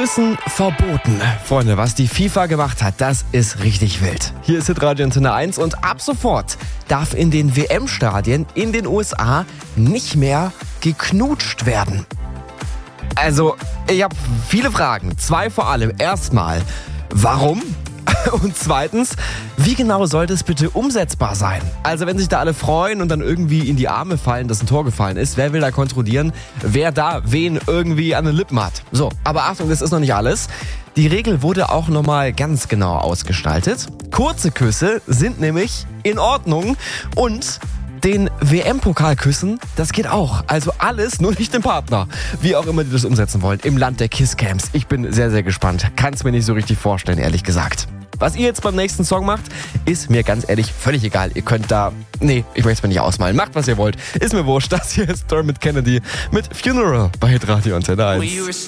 Küssen verboten. Freunde, was die FIFA gemacht hat, das ist richtig wild. Hier ist Hitradio Antenne 1 und ab sofort darf in den WM-Stadien in den USA nicht mehr geknutscht werden. Also, ich habe viele Fragen. 2 vor allem. Erstmal, warum? Und zweitens, wie genau sollte es bitte umsetzbar sein? Also wenn sich da alle freuen und dann irgendwie in die Arme fallen, dass ein Tor gefallen ist, wer will da kontrollieren, wer da wen irgendwie an den Lippen hat? So, aber Achtung, das ist noch nicht alles. Die Regel wurde auch nochmal ganz genau ausgestaltet. Kurze Küsse sind nämlich in Ordnung und den WM-Pokal küssen, das geht auch. Also alles, nur nicht den Partner. Wie auch immer die das umsetzen wollen, im Land der Kisscams. Ich bin sehr, sehr gespannt. Kann es mir nicht so richtig vorstellen, ehrlich gesagt. Was ihr jetzt beim nächsten Song macht, ist mir ganz ehrlich völlig egal. Ihr könnt da... Nee, ich möchte es mir nicht ausmalen. Macht, was ihr wollt. Ist mir wurscht. Das hier ist Dermot Kennedy mit Funeral bei Hitradio Antenne 1.